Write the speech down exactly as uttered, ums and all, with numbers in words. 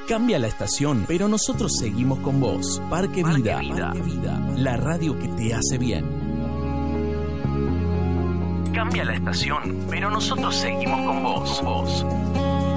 Cambia la estación, pero nosotros seguimos con vos. Parque, Parque Vida, Vida. Parque Vida, la radio que te hace bien. Cambia la estación, pero nosotros seguimos con vos. Con vos.